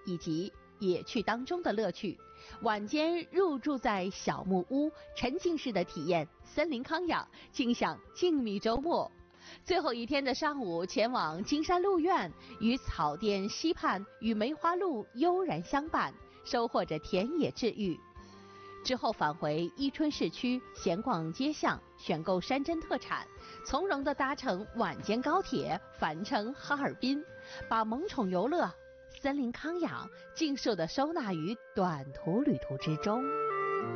以及野趣当中的乐趣。晚间入住在小木屋，沉浸式的体验森林康养，尽享静谧周末。最后一天的上午，前往金山鹿苑，与草甸溪畔与梅花鹿悠然相伴，收获着田野治愈。之后返回伊春市区，闲逛街巷，选购山珍特产，从容地搭乘晚间高铁返程哈尔滨，把萌宠游乐、森林康养尽数地收纳于短途旅途之中。